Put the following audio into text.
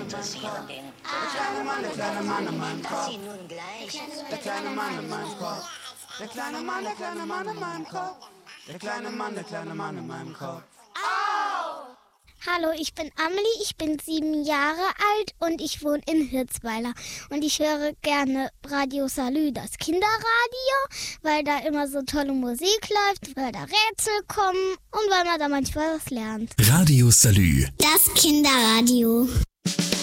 interessieren den. Der kleine Mann in meinem Kopf. Sie nun gleich. Der kleine Mann in meinem Kopf. Der kleine Mann in meinem Kopf. Der kleine Mann in meinem Kopf. Hallo, ich bin Amelie, ich bin 7 Jahre alt und ich wohne in Hirzweiler. Und ich höre gerne Radio Salü, das Kinderradio, weil da immer so tolle Musik läuft, weil da Rätsel kommen und weil man da manchmal was lernt. Radio Salü. Das Kinderradio.